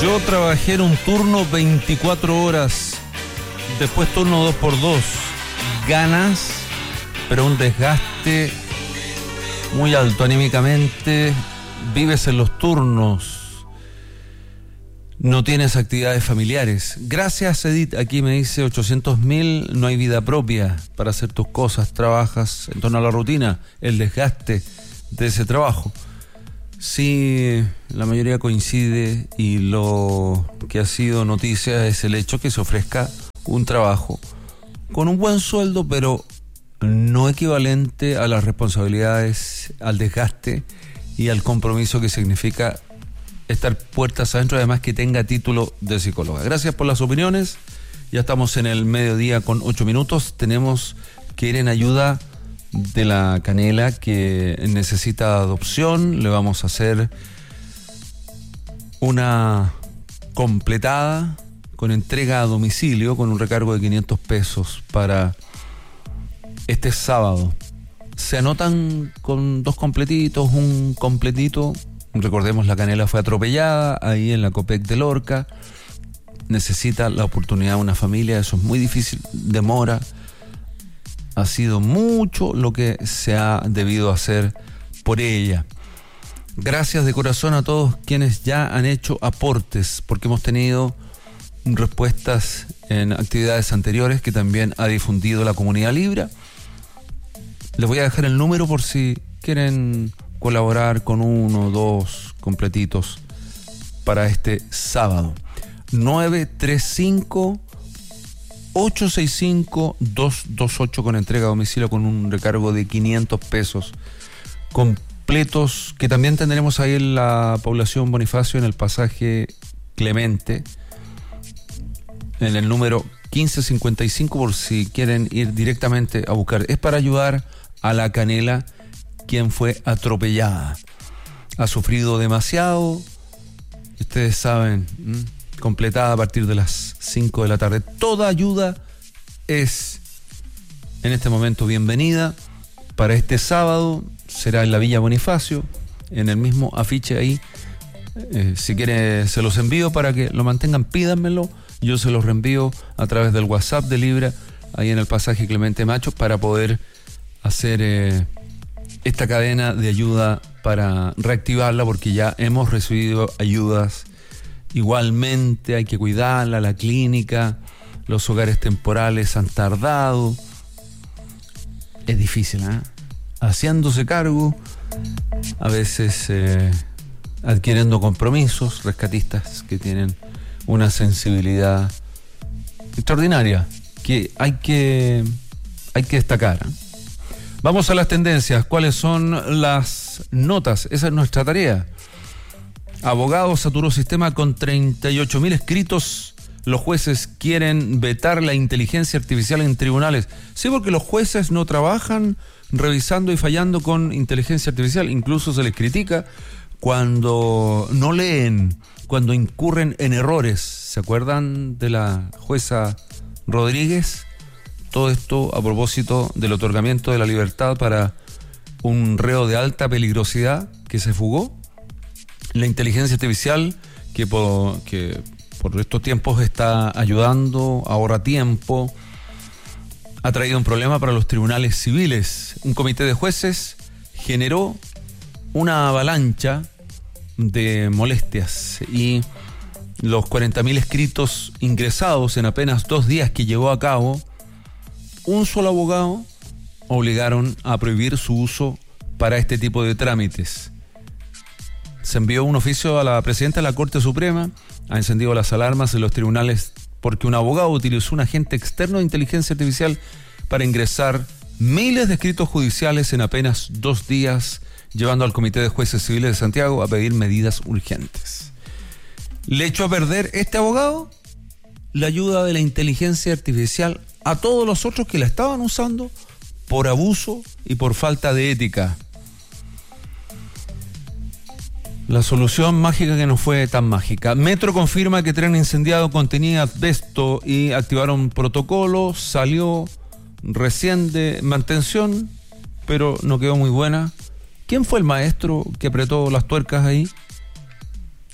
Yo trabajé en un turno 24 horas, después turno 2x2, ganas, pero un desgaste muy alto anímicamente, vives en los turnos, no tienes actividades familiares. Gracias, Edith, aquí me dice 800.000, no hay vida propia para hacer tus cosas, trabajas en torno a la rutina, el desgaste de ese trabajo. Sí, la mayoría coincide, y lo que ha sido noticia es el hecho que se ofrezca un trabajo con un buen sueldo, pero no equivalente a las responsabilidades, al desgaste y al compromiso que significa estar puertas adentro, además que tenga título de psicóloga. Gracias por las opiniones. Ya estamos en el mediodía con 8 minutos. Tenemos que ir en ayuda de la Canela, que necesita adopción. Le vamos a hacer una completada con entrega a domicilio con un recargo de 500 pesos para este sábado. Se anotan con 2 completitos, un completito. Recordemos, la Canela fue atropellada ahí en la Copec de Lorca. Necesita la oportunidad de una familia, eso es muy difícil, demora. Ha sido mucho lo que se ha debido hacer por ella. Gracias de corazón a todos quienes ya han hecho aportes, porque hemos tenido respuestas en actividades anteriores que también ha difundido la Comunidad Libra. Les voy a dejar el número por si quieren colaborar con 1 o 2 completitos para este sábado. 935-865-228 con entrega a domicilio con un recargo de 500 pesos completos, que también tendremos ahí en la población Bonifacio, en el pasaje Clemente, en el número 1555, por si quieren ir directamente a buscar. Es para ayudar a la Canela, quien fue atropellada. Ha sufrido demasiado, ustedes saben, completada a partir de las 5 de la tarde. Toda ayuda es en este momento bienvenida. Para este sábado será en la Villa Bonifacio, en el mismo afiche ahí. Si quieren se los envío para que lo mantengan, pídanmelo. Yo se los reenvío a través del WhatsApp de Libra, ahí en el pasaje Clemente Macho, para poder hacer esta cadena de ayuda para reactivarla, porque ya hemos recibido ayudas. Igualmente hay que cuidarla, la clínica, los hogares temporales han tardado. Es difícil, haciéndose cargo, a veces adquiriendo compromisos, rescatistas que tienen una sensibilidad extraordinaria que hay que destacar. Vamos a las tendencias. ¿Cuáles son las notas? Esa es nuestra tarea. Abogados saturó sistema con 38.000 escritos. Los jueces quieren vetar la inteligencia artificial en tribunales. Sí, porque los jueces no trabajan revisando y fallando con inteligencia artificial. Incluso se les critica cuando no leen, cuando incurren en errores. ¿Se acuerdan de la jueza Rodríguez? Todo esto a propósito del otorgamiento de la libertad para un reo de alta peligrosidad que se fugó. La inteligencia artificial que por estos tiempos está ayudando, ahorra tiempo, ha traído un problema para los tribunales civiles. Un comité de jueces generó una avalancha de molestias, y los 40.000 escritos ingresados en apenas 2 días que llevó a cabo un solo abogado obligaron a prohibir su uso para este tipo de trámites. Se envió un oficio a la presidenta de la Corte Suprema, ha encendido las alarmas en los tribunales porque un abogado utilizó un agente externo de inteligencia artificial para ingresar miles de escritos judiciales en apenas 2 días, llevando al Comité de Jueces Civiles de Santiago a pedir medidas urgentes. Le echó a perder este abogado la ayuda de la inteligencia artificial a todos los otros que la estaban usando por abuso y por falta de ética. La solución mágica que no fue tan mágica. Metro confirma que tren incendiado contenía asbesto y activaron protocolo. Salió recién de mantención, pero no quedó muy buena. ¿Quién fue el maestro que apretó las tuercas ahí?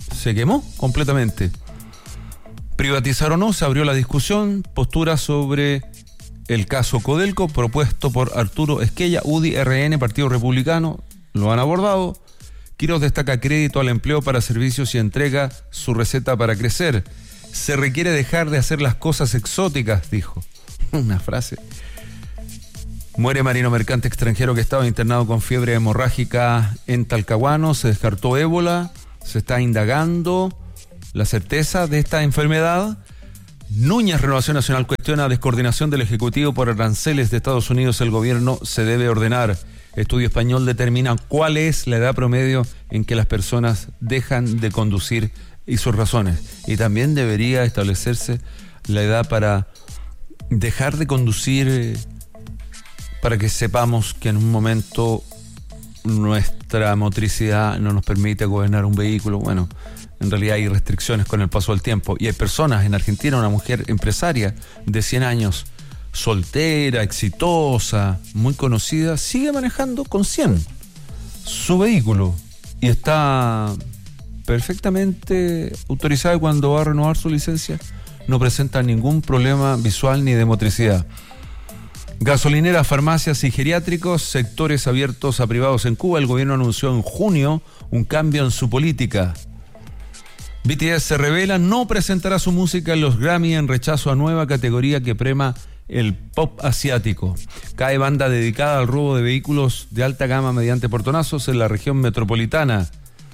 se quemó completamente. Privatizar o no, se abrió la discusión, postura sobre el caso Codelco propuesto por Arturo Esquella, UDI, RN, Partido Republicano, lo han abordado. Quirós destaca crédito al empleo para servicios y entrega su receta para crecer. Se requiere dejar de hacer las cosas exóticas, dijo. Una frase. Muere marino mercante extranjero que estaba internado con fiebre hemorrágica en Talcahuano. Se descartó ébola. Se está indagando la certeza de esta enfermedad. Núñez, Renovación Nacional, cuestiona descoordinación del Ejecutivo por aranceles de Estados Unidos. El gobierno se debe ordenar. Estudio español determina cuál es la edad promedio en que las personas dejan de conducir y sus razones. Y también debería establecerse la edad para dejar de conducir, para que sepamos que en un momento nuestra motricidad no nos permite gobernar un vehículo. Bueno, en realidad hay restricciones con el paso del tiempo. Y hay personas en Argentina, una mujer empresaria de 100 años, soltera, exitosa, muy conocida, sigue manejando con 100 su vehículo y está perfectamente autorizada, y cuando va a renovar su licencia no presenta ningún problema visual ni de motricidad. Gasolineras, farmacias y geriátricos, sectores abiertos a privados en Cuba. El gobierno anunció en junio un cambio en su política. BTS se revela, no presentará su música en los Grammy en rechazo a nueva categoría que prema el pop asiático. Cae banda dedicada al robo de vehículos de alta gama mediante portonazos en la región metropolitana.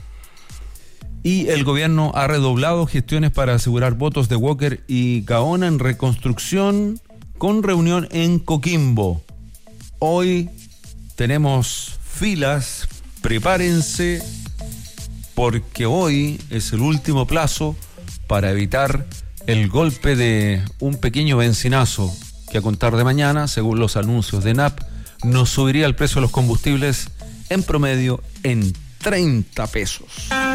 Y el gobierno ha redoblado gestiones para asegurar votos de Walker y Gaona en reconstrucción, con reunión en Coquimbo. Hoy tenemos filas, prepárense, porque hoy es el último plazo para evitar el golpe de un pequeño benzinazo que a contar de mañana, según los anuncios de ENAP, nos subiría el precio de los combustibles en promedio en 30 pesos.